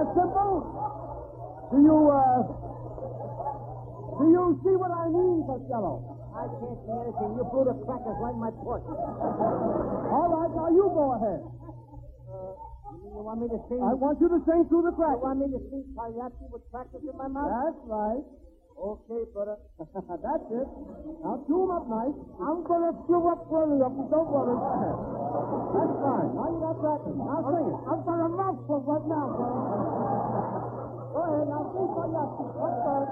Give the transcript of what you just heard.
that simple? Do you see what I mean, Costello? I can't see anything. You blew the crackers right in my porch. All right, now you go ahead. You want me to sing? I want you to sing through the You crackers. want me to sing Pagliacci with crackers in my mouth? That's right. Okay, brother. That's it. Now chew them up nice. I'm going to chew up plenty of them. Don't worry. That's fine. Now you got crackers. Now sing it. I've got a mouthful right now, brother. Go ahead. Now sing Pagliacci. Let's go.